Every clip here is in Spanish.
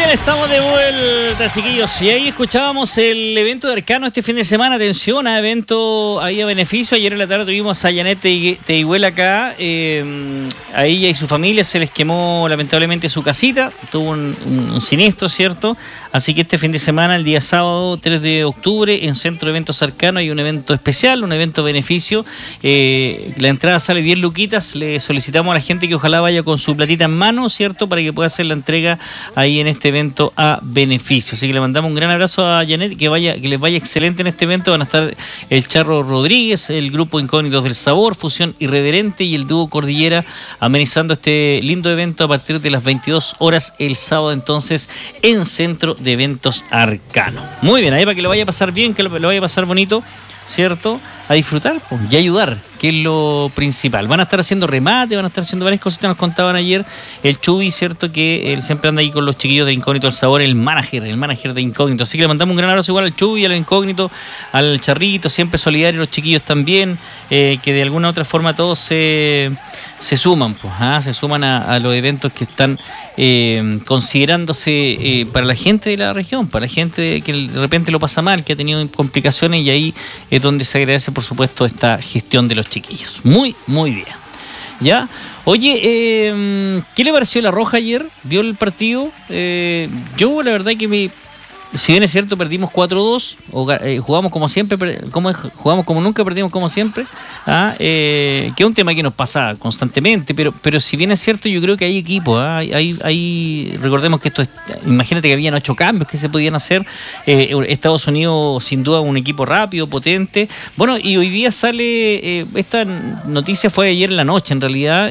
bien, estamos de vuelta, chiquillos. Y ahí escuchábamos el evento de Arcano este fin de semana. Atención, a evento ahí a beneficio. Ayer en la tarde tuvimos a Janet Teiguel acá. A ella y su familia se les quemó lamentablemente su casita. Tuvo un siniestro, ¿cierto? Así que este fin de semana, el día sábado 3 de octubre, en Centro de Eventos Arcano hay un evento especial, un evento beneficio. La entrada sale 10 luquitas. Le solicitamos a la gente que ojalá vaya con su platita en mano, ¿cierto? Para que pueda hacer la entrega ahí en este evento a beneficio. Así que le mandamos un gran abrazo a Janet, que les vaya excelente en este evento. Van a estar el Charro Rodríguez, el grupo Incógnitos del Sabor, Fusión Irreverente y el dúo Cordillera amenizando este lindo evento a partir de las 22 horas el sábado, entonces, en Centro de Eventos Arcano. Muy bien, ahí para que lo vaya a pasar bien, que lo vaya a pasar bonito, ¿cierto? A disfrutar y ayudar, que es lo principal. Van a estar haciendo remate, van a estar haciendo varias cositas, nos contaban ayer el Chubi, ¿cierto? Que él siempre anda ahí con los chiquillos de Incógnito al Sabor, el manager de Incógnito. Así que le mandamos un gran abrazo igual al Chubi, al Incógnito, al Charrito, siempre solidario, los chiquillos también, que de alguna u otra forma todos se suman, se suman a los eventos que están considerándose para la gente de la región, para la gente que de repente lo pasa mal, que ha tenido complicaciones, y ahí es donde se agradece, por supuesto, esta gestión de los chiquillos. Muy, muy bien. ¿Ya? Oye, ¿qué le pareció La Roja ayer? ¿Vio el partido? Yo, la verdad que si bien es cierto, perdimos 4-2, jugamos como siempre, jugamos como nunca, perdimos como siempre, que es un tema que nos pasa constantemente, pero si bien es cierto, yo creo que hay equipos, recordemos que imagínate que habían 8 cambios que se podían hacer. Estados Unidos, sin duda, un equipo rápido, potente. Bueno, y hoy día sale, esta noticia fue ayer en la noche, en realidad.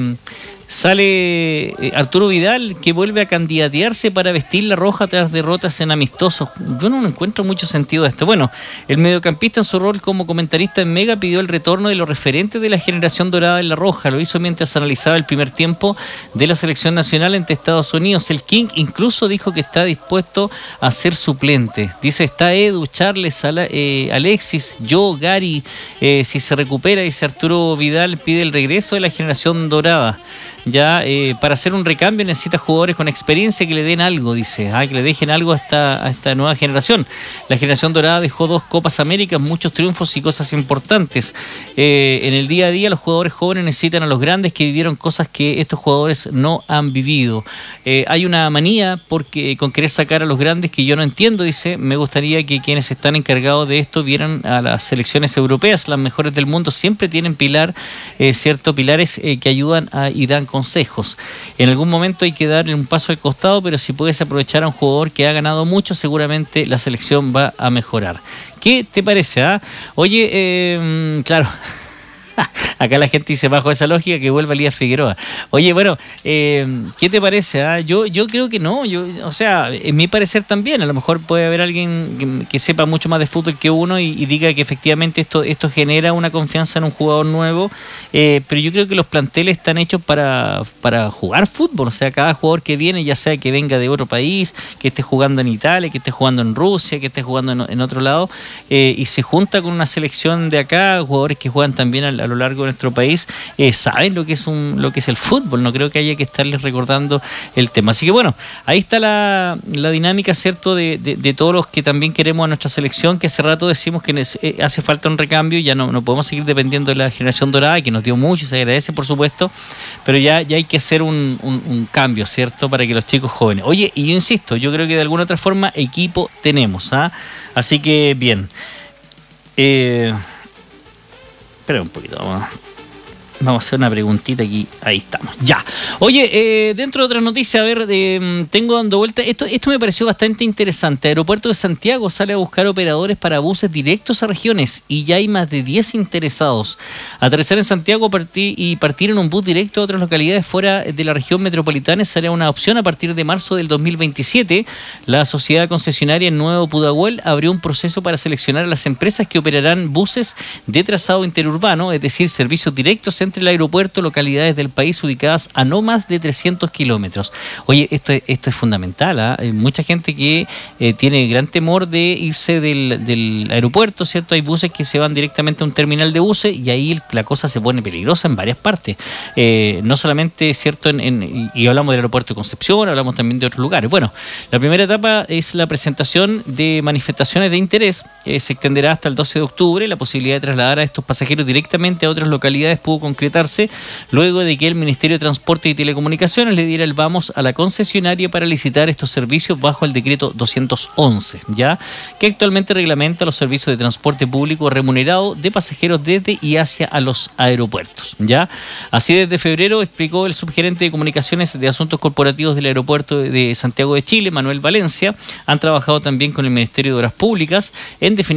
Sale Arturo Vidal, que vuelve a candidatearse para vestir la roja tras derrotas en amistosos. Yo no encuentro mucho sentido a esto. Bueno, el mediocampista en su rol como comentarista en Mega pidió el retorno de los referentes de la generación dorada en la roja. Lo hizo mientras analizaba el primer tiempo de la selección nacional ante Estados Unidos. El King incluso dijo que está dispuesto a ser suplente. Dice, está Edu, Charles, Alexis, yo, Gary, si se recupera. Dice Arturo Vidal, pide el regreso de la generación dorada. Ya, para hacer un recambio necesita jugadores con experiencia que le den algo, dice, que le dejen algo a esta nueva generación. La generación dorada dejó 2 Copas Américas, muchos triunfos y cosas importantes. En el día a día los jugadores jóvenes necesitan a los grandes que vivieron cosas que estos jugadores no han vivido. Hay una manía con querer sacar a los grandes que yo no entiendo, dice. Me gustaría que quienes están encargados de esto vieran a las selecciones europeas, las mejores del mundo siempre tienen pilares que ayudan y dan consejos. En algún momento hay que darle un paso al costado, pero si puedes aprovechar a un jugador que ha ganado mucho, seguramente la selección va a mejorar. ¿Qué te parece? Oye, claro. Acá la gente dice, bajo esa lógica, que vuelva Elías Figueroa. Oye, bueno, ¿qué te parece? Yo creo que no. En mi parecer también. A lo mejor puede haber alguien que sepa mucho más de fútbol que uno y diga que efectivamente esto genera una confianza en un jugador nuevo. Pero yo creo que los planteles están hechos para jugar fútbol. O sea, cada jugador que viene, ya sea que venga de otro país, que esté jugando en Italia, que esté jugando en Rusia, que esté jugando en otro lado, y se junta con una selección de acá, jugadores que juegan también a lo largo de nuestro país, saben lo que es el fútbol. No creo que haya que estarles recordando el tema. Así que bueno, ahí está la dinámica, ¿cierto? De todos los que también queremos a nuestra selección, que hace rato decimos que hace falta un recambio. Ya no podemos seguir dependiendo de la generación dorada, que nos dio mucho y se agradece, por supuesto, pero ya hay que hacer un cambio, ¿cierto? Para que los chicos jóvenes. Oye, y yo insisto, yo creo que de alguna otra forma equipo tenemos, así que bien. Espera un poquito, vamos a hacer una preguntita aquí. Ahí estamos, ya. Oye, dentro de otras noticias, a ver, tengo dando vuelta. Esto me pareció bastante interesante. Aeropuerto de Santiago sale a buscar operadores para buses directos a regiones y ya hay más de 10 interesados. Aterrizar en Santiago y partir en un bus directo a otras localidades fuera de la región metropolitana será una opción a partir de marzo del 2027. La sociedad concesionaria en Nuevo Pudahuel abrió un proceso para seleccionar a las empresas que operarán buses de trazado interurbano, es decir, servicios directos entre el aeropuerto, localidades del país ubicadas a no más de 300 kilómetros. Oye, esto es fundamental, ¿eh? Hay mucha gente que tiene gran temor de irse del aeropuerto, ¿cierto? Hay buses que se van directamente a un terminal de buses y ahí la cosa se pone peligrosa en varias partes. No solamente, ¿cierto? Y hablamos del aeropuerto de Concepción, hablamos también de otros lugares. Bueno, la primera etapa es la presentación de manifestaciones de interés. Se extenderá hasta el 12 de octubre. La posibilidad de trasladar a estos pasajeros directamente a otras localidades pudo concretarse luego de que el Ministerio de Transporte y Telecomunicaciones le diera el vamos a la concesionaria para licitar estos servicios bajo el decreto 211, ¿ya? Que actualmente reglamenta los servicios de transporte público remunerado de pasajeros desde y hacia a los aeropuertos, ¿ya? Así desde febrero, explicó el subgerente de Comunicaciones de Asuntos Corporativos del Aeropuerto de Santiago de Chile, Manuel Valencia, han trabajado también con el Ministerio de Obras Públicas en definir